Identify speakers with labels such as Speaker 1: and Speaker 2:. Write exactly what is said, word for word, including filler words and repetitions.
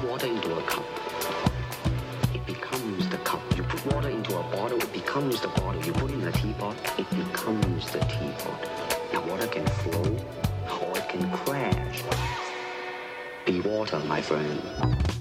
Speaker 1: water into a cup, it becomes the cup. You put water into a bottle, it becomes the bottle. You put in a teapot, it becomes the teapot. Now water can flow or it can crash. Be water, my friend.